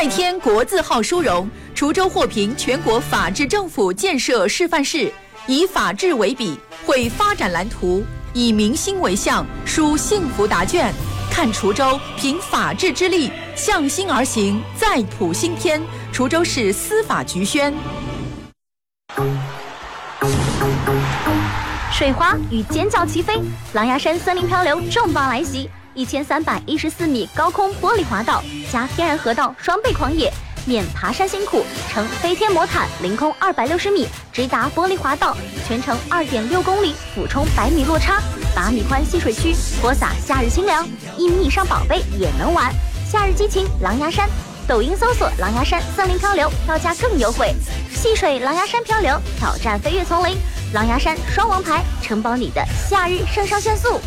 再添国字号殊荣，滁州获评全国法治政府建设示范市，以法治为笔，绘发展蓝图，以民心为向，书幸福答卷。看滁州凭法治之力向心而行，再谱新篇。滁州市司法局宣。 水花与尖叫齐飞，狼牙山森林漂流重磅来袭，1314米高空玻璃滑道加天然河道双倍狂野，免爬山辛苦，乘飞天魔毯凌空260米，直达玻璃滑道，全程2.6公里，俯冲100米落差，8米宽戏水区，播撒夏日清凉，1米以上宝贝也能玩。夏日激情狼牙山，抖音搜索狼牙山森林漂流，票价更优惠。戏水狼牙山漂流，挑战飞跃丛林，狼牙山双王牌，承包你的夏日肾上腺素。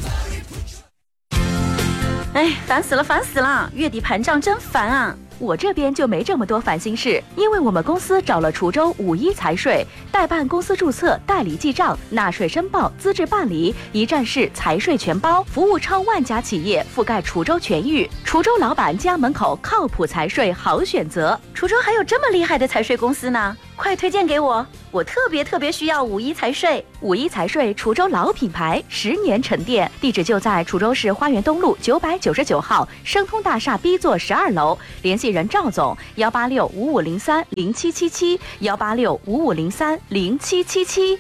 哎，烦死了！月底盘账真烦啊！我这边就没这么多烦心事，因为我们公司找了滁州51财税，代办公司注册、代理记账、纳税申报、资质办理，一站式财税全包，服务超万家企业，覆盖滁州全域。滁州老板家门口靠谱财税好选择。滁州还有这么厉害的财税公司呢，快推荐给我！我特别需要51财税。51财税滁州老品牌，10年沉淀，地址就在滁州市花园东路999号生通大厦 B 座12楼，联系人赵总18655030777 18655030777。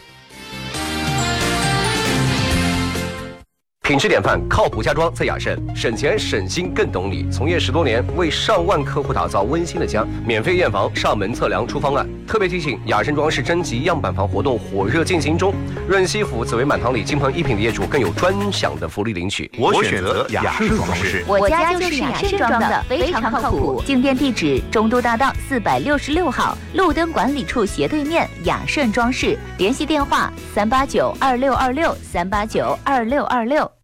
品质典范，靠谱家装在雅盛，省钱省心更懂你。从业10多年，为上万客户打造温馨的家，免费验房、上门测量出方案。特别提醒，雅盛装饰征集样板房活动火热进行中，润西府、紫薇满堂里金鹏一品的业主更有专享的福利领取。 我选择雅盛装饰， 我家就是雅盛装的，非常靠谱。进店地址：中都大道466号，路灯管理处斜对面，雅盛装饰。联系电话：3892626，3892626。